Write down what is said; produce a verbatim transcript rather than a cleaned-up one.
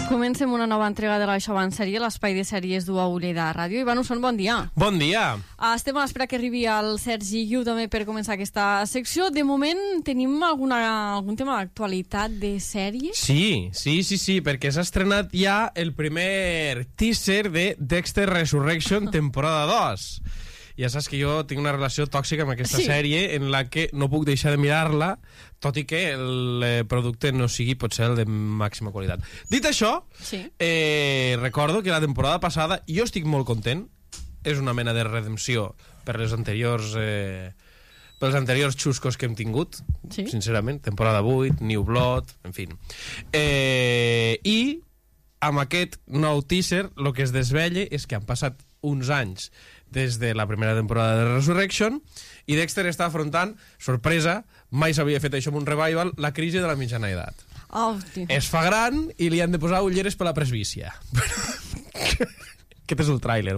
Comencem una nova entrega de l'Això va en sèrie, l'espai de sèries d'U A U Lleida Ràdio. Ivan Usson, bon dia. Bon dia. Uh, estem a l'espera que arribi el Sergi Guiu també per començar aquesta secció. De moment tenim alguna, algun tema d'actualitat de sèries? Sí, sí, sí, sí, perquè s'ha estrenat ja el primer teaser de Dexter Resurrection temporada dos. Ja saps que jo tinc una relació tòxica amb aquesta sí. sèrie en la que no puc deixar de mirar-la, tot i que el eh, producte no sigui potser el de màxima qualitat. Dit això, sí. eh, recordo que la temporada passada jo estic molt content, és una mena de redempció per les anteriors eh, pels anteriors xuscos que hem tingut, sí. sincerament, temporada vuit, New Blood, en fi. Eh, I amb aquest nou teaser el que es desvella és que han passat uns anys des de la primera temporada de Resurrection i Dexter està afrontant, sorpresa, mai s'havia fet això amb un revival, la crisi de la mitjana edat. Oh, es fa gran i li han de posar ulleres per la presbícia. Aquest és el tràiler.